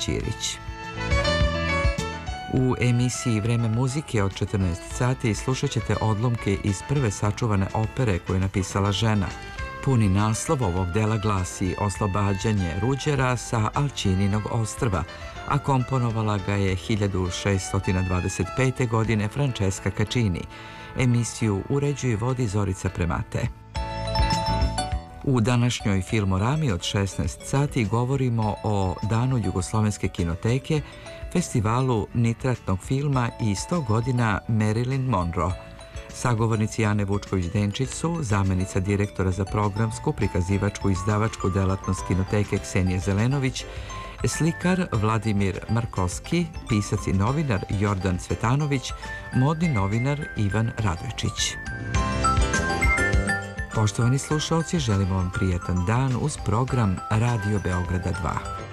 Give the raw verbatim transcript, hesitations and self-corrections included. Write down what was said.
Ćirić. U emisiji Vreme muzike od četrnaest sati slušat ćete odlomke iz prve sačuvane opere koju je napisala žena. Puni naslov ovog dela glasi Oslobađanje Ruđera sa Alčininog ostrva, a komponovala ga je hiljadu šeststo dvadeset pete. godine Francesca Caccini. Emisiju uređuje i vodi Zorica Premate. U današnjoj Filmorami od šesnaest sati govorimo o Danu Jugoslovenske kinoteke, festivalu nitratnog filma i sto godina Marilyn Monroe. Sagovornici Ane Vučković-Denčić su zamenica direktora za programsku, prikazivačku i izdavačku delatnost kinoteke Ksenija Zelenović, slikar Vladimir Markovski, pisac i novinar Jordan Cvetanović, modni novinar Ivan Radojčić. Poštovani slušalci, želimo vam prijetan dan uz program Radio Beograda dva.